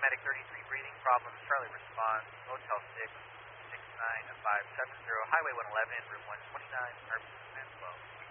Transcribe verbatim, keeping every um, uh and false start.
Medic thirty-three breathing problems, Charlie response, Motel six six nine five seven zero, Highway one eleven, room one twenty-nine, Arbor, Manswell.